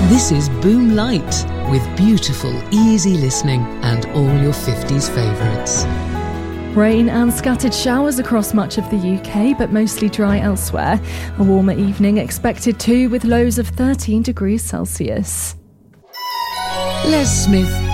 This is Boom Light, with beautiful, easy listening and all your 50s favourites. Rain and scattered showers across much of the UK, but mostly dry elsewhere. A warmer evening expected too, with lows of 13 degrees Celsius. Les Smith